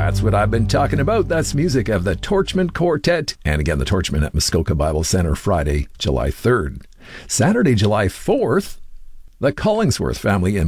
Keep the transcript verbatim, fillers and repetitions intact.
That's what I've been talking about. That's music of the Torchman Quartet. And again, the Torchman at Muskoka Bible Center, Friday, July third. Saturday, July fourth, the Collingsworth family in